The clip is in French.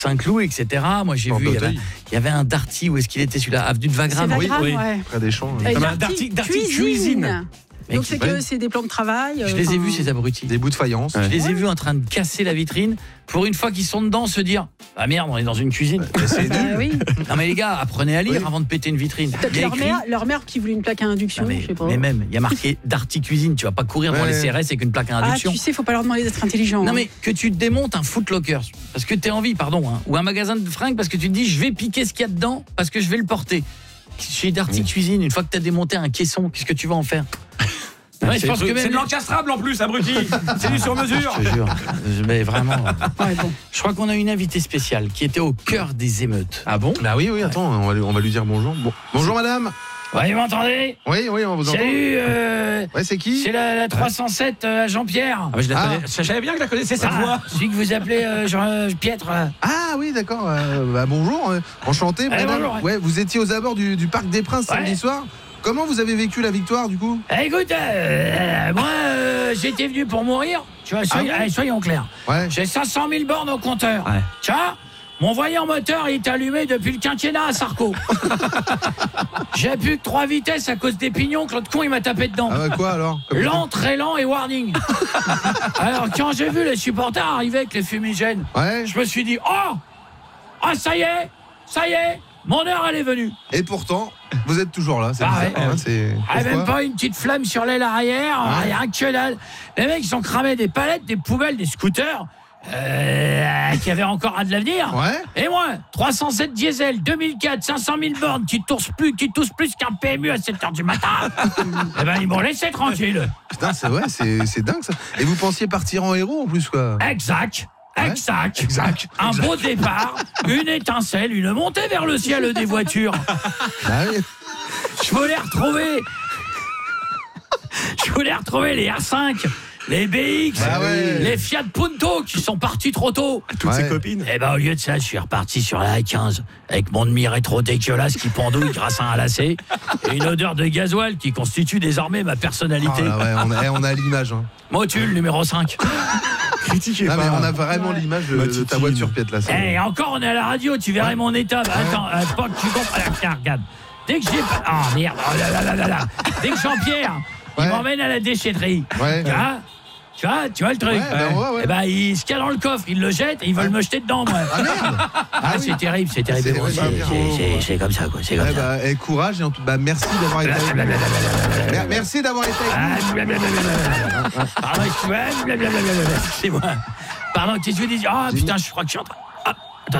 Saint-Cloud, etc. Moi, j'ai vu, il y avait un Darty, où est-ce qu'il était celui-là, avenue de Wagram. Oui, près des champs. Darty cuisine. Donc c'est des plans de travail. Je les ai vus, ces abrutis. Des bouts de faïence. Je les ai vus en train de casser la vitrine pour une fois qu'ils sont dedans se dire ah merde, on est dans une cuisine. C'est nul. Oui. Non mais les gars, apprenez à lire avant de péter une vitrine. Peut-être leur mère qui voulait une plaque à induction, je sais pas. Mais même, il y a marqué Darty cuisine, tu vas pas courir dans les CRS avec une plaque à induction. Ah, tu sais, faut pas leur demander d'être intelligent. Non mais que tu te démontes un Foot Locker parce que t'es envie, ou un magasin de fringues parce que tu te dis je vais piquer ce qu'il y a dedans parce que je vais le porter. Chez Darty Cuisine, une fois que t'as démonté un caisson, qu'est-ce que tu vas en faire? Ouais, c'est de l'encastrable en plus, abruti. C'est du sur mesure. Je te jure. Mais vraiment. Je crois qu'on a une invitée spéciale qui était au cœur des émeutes. Ah bon? Bah oui, attends, on va lui dire bonjour. Bonjour madame. Ouais, vous m'entendez? Oui, on vous entend. Salut. Ouais, c'est qui? C'est la 307 à Jean-Pierre. Ah, je savais bien que je la connaissais sa voix. Celui que vous appelez Pietre. Ah oui, d'accord. Bonjour, enchanté madame. Bonjour. Ouais, vous étiez aux abords du Parc des Princes samedi soir. Comment vous avez vécu la victoire du coup? Écoute, moi j'étais venu pour mourir. Tu vois, soyons clairs. Ouais. J'ai 500 000 bornes au compteur. Ouais. Tu vois, mon voyant moteur il est allumé depuis le quinquennat à Sarko. J'ai plus que 3 vitesses à cause des pignons que l'autre con il m'a tapé dedans. Ah bah quoi alors? Lent, très lent et warning. Alors quand j'ai vu les supporters arriver avec les fumigènes, je me suis dit ça y est, mon heure elle est venue. Et pourtant, vous êtes toujours là, c'est bizarre, même pas une petite flamme sur l'aile arrière, rien que dalle. Les mecs ils ont cramé des palettes, des poubelles, des scooters. Qui avait encore de l'avenir. Et moi, 307 diesel, 2004, 500 000 bornes, qui toussent plus qu'un PMU à 7h du matin. Eh ben ils m'ont laissé tranquille. Putain, c'est dingue ça. Et vous pensiez partir en héros en plus quoi? Exact. Un beau départ, une étincelle, une montée vers le ciel des voitures. Je voulais retrouver les R5, les BX, les Fiat Punto qui sont partis trop tôt. Toutes ses copines. Et ben au lieu de ça, je suis reparti sur la A15 avec mon demi-rétro dégueulasse qui pendouille grâce à un lacet et une odeur de gasoil qui constitue désormais ma personnalité. On a l'image. Motule numéro 5. Critiquez pas. Mais on a vraiment l'image de ta voiture piète là. Et encore on est à la radio, tu verrais mon état. Attends, pas que tu comprends. Regarde. Dès que j'ai merde. Dès que Jean-Pierre il m'emmène à la déchetterie. Tu vois le truc. Et ben il se cale dans le coffre, il le jette et ils veulent me jeter dedans moi. Ah merde. C'est terrible. C'est comme ça quoi, c'est comme ça. Courage et merci d'avoir été Merci d'avoir été Pardon, c'est moi. Pardon, qu'est-ce que tu dis? Putain, je crois que je suis en train